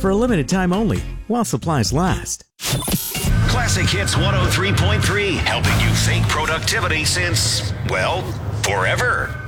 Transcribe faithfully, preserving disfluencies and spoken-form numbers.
for a limited time only, while supplies last. Classic Hits one oh three point three, helping you think productivity since, well, forever.